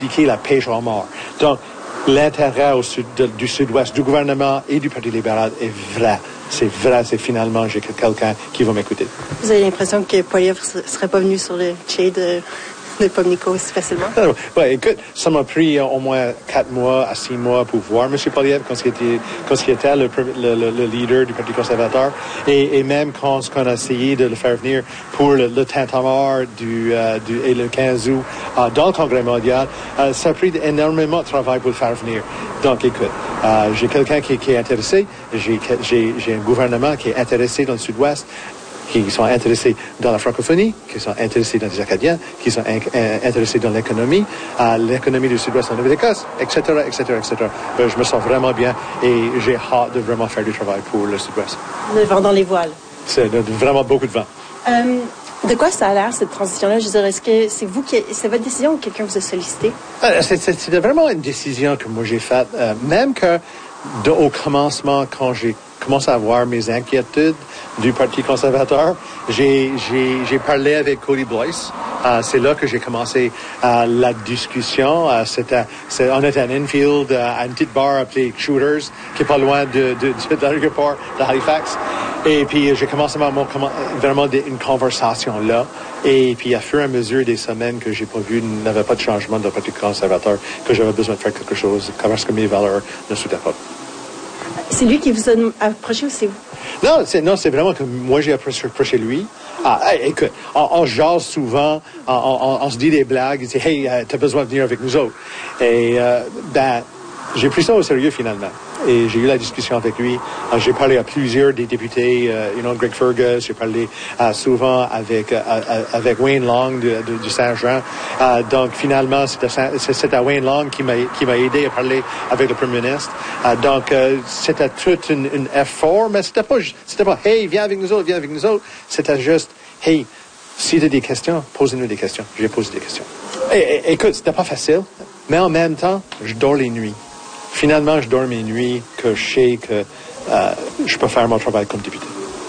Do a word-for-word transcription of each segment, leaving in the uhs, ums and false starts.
la pêche au mort. Donc, l'intérêt au sud, de, du sud-ouest, du gouvernement et du Parti libéral est vrai. C'est vrai, c'est finalement, j'ai quelqu'un qui va m'écouter. Vous avez l'impression que Poilievre ne serait pas venu sur le Tché de, de Pomnico aussi facilement? Non, ouais, écoute, ça m'a pris euh, au moins quatre mois à six mois pour voir M. Poilievre quand il était, quand il était le, le, le, le leader du Parti conservateur. Et, et même quand on a essayé de le faire venir pour le, le tintamarre du, euh, du, et le quinze août euh, dans le Congrès mondial, euh, ça a pris énormément de travail pour le faire venir. Donc, écoute, euh, j'ai quelqu'un qui, qui est intéressé, j'ai, j'ai, j'ai un gouvernement qui est intéressé dans le sud-ouest, qui sont intéressés dans la francophonie, qui sont intéressés dans les Acadiens, qui sont in- in- intéressés dans l'économie, euh, l'économie du sud-ouest en Nouvelle-Écosse, et cetera, et cetera, et cetera. Ben, je me sens vraiment bien et j'ai hâte de vraiment faire du travail pour le sud-ouest. Le vent dans les voiles. C'est de, de, vraiment beaucoup de vent. Euh, de quoi ça a l'air, cette transition-là? Je veux dire, est-ce que c'est vous qui... C'est votre décision ou quelqu'un vous a sollicité? Euh, c'est, c'est, c'est vraiment une décision que moi j'ai faite. Euh, même que de, au commencement, quand j'ai commencé à avoir mes inquiétudes du Parti conservateur, j'ai, j'ai, j'ai parlé avec Cody Blois. Euh, c'est là que j'ai commencé euh, la discussion. Euh, c'était, c'est, on était à Enfield, euh, à une petite bar appelée Shooters, qui est pas loin de, de, de, de l'aéroport de Halifax. Et puis, j'ai commencé à mon, vraiment une conversation là. Et puis, à fur et à mesure des semaines que j'ai pas vu, il n'y avait pas de changement dans le Parti conservateur, que j'avais besoin de faire quelque chose, parce que mes valeurs ne soutenaient pas. C'est lui qui vous a approché ou c'est vous? Non, c'est, non, c'est vraiment que moi, j'ai approché, approché lui. Ah, hey, écoute, on, on jase souvent, on, on, on se dit des blagues, il dit « Hey, euh, t'as besoin de venir avec nous autres. » Et, euh, ben, j'ai pris ça au sérieux, finalement. Et j'ai eu la discussion avec lui. Euh, j'ai parlé à plusieurs des députés, euh, you know, Greg Fergus. J'ai parlé euh, souvent avec euh, avec Wayne Long de, de, du Saint-Jean. Euh, donc finalement, c'était, c'était Wayne Long qui m'a qui m'a aidé à parler avec le Premier ministre. Euh, donc euh, c'était tout un, un effort, mais c'était pas c'était pas hey viens avec nous autres, viens avec nous autres. C'était juste hey si tu as des questions, pose-nous des questions. J'ai posé des questions. Et, et, écoute, c'était pas facile, mais en même temps, je dors les nuits. Finalement, je dors mes nuits, que je sais que euh, je peux faire mon travail comme député.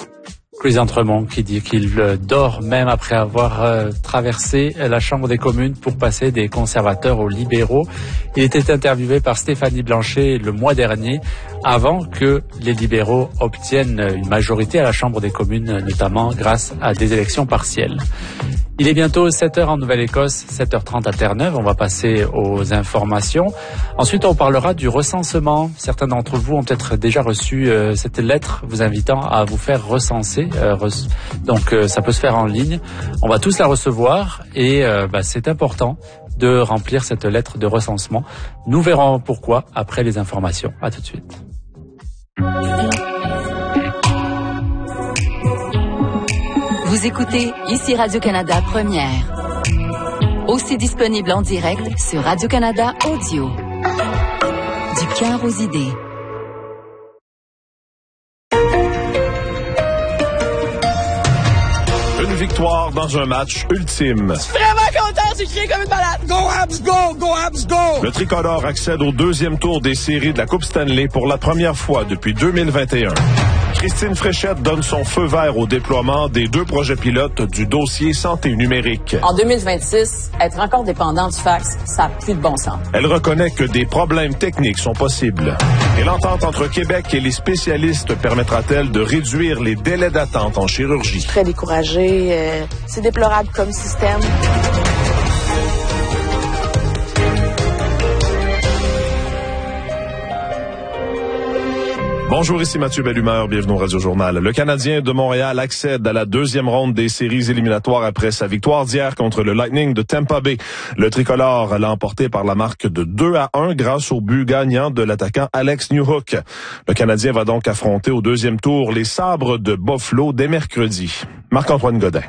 Chris Entremont qui dit qu'il dort même après avoir euh, traversé la Chambre des communes pour passer des conservateurs aux libéraux. Il était interviewé par Stéphanie Blanchet le mois dernier, avant que les libéraux obtiennent une majorité à la Chambre des communes, notamment grâce à des élections partielles. Il est bientôt sept heures en Nouvelle-Écosse, sept heures trente à Terre-Neuve. On va passer aux informations. Ensuite, on parlera du recensement. Certains d'entre vous ont peut-être déjà reçu euh, cette lettre vous invitant à vous faire recenser. Euh, re- donc, euh, ça peut se faire en ligne. On va tous la recevoir et euh, bah, c'est important de remplir cette lettre de recensement. Nous verrons pourquoi après les informations. À tout de suite. Vous écoutez ici Radio-Canada Première. Aussi disponible en direct sur Radio-Canada Audio. Du cœur aux idées. Une victoire dans un match ultime. Je suis vraiment content, j'ai crié comme une malade. Go Habs, go, go Habs, go! Le tricolore accède au deuxième tour des séries de la Coupe Stanley pour la première fois depuis deux mille vingt et un. Christine Fréchette donne son feu vert au déploiement des deux projets pilotes du dossier santé numérique. En deux mille vingt-six, être encore dépendant du fax, ça n'a plus de bon sens. Elle reconnaît que des problèmes techniques sont possibles. Et l'entente entre Québec et les spécialistes permettra-t-elle de réduire les délais d'attente en chirurgie? Je suis très découragée. Euh, c'est déplorable comme système. Bonjour, ici Mathieu Bellumeur, bienvenue au Radio-Journal. Le Canadien de Montréal accède à la deuxième ronde des séries éliminatoires après sa victoire d'hier contre le Lightning de Tampa Bay. Le tricolore l'a emporté par la marque de deux à un grâce au but gagnant de l'attaquant Alex Newhook. Le Canadien va donc affronter au deuxième tour les Sabres de Buffalo dès mercredi. Marc-Antoine Godin.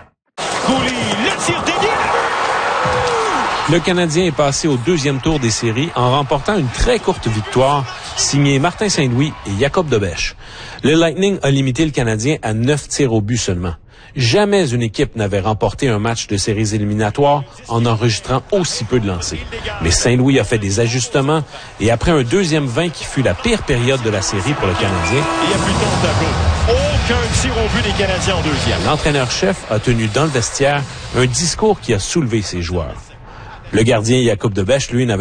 Le Canadien est passé au deuxième tour des séries en remportant une très courte victoire signée Martin Saint-Louis et Jacob Debesch. Le Lightning a limité le Canadien à neuf tirs au but seulement. Jamais une équipe n'avait remporté un match de séries éliminatoires en enregistrant aussi peu de lancers. Mais Saint-Louis a fait des ajustements et après un deuxième vingt qui fut la pire période de la série pour le Canadien, il y a plus de temps tableau. Aucun tir au but des Canadiens en deuxième. L'entraîneur-chef a tenu dans le vestiaire un discours qui a soulevé ses joueurs. Le gardien Jacob Debesch, lui, n'avait